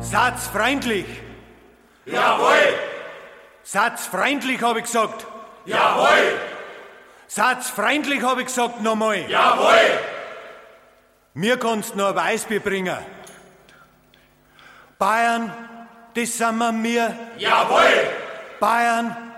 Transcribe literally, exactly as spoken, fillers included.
Seid's freundlich. Jawohl. Seid's freundlich, hab ich gesagt. Jawohl. Seid's freundlich, hab ich gesagt, nochmal. Jawohl. Mir kannst noch ein Weißbier bringen. Bayern, das sind wir mir. Jawohl. Bayern,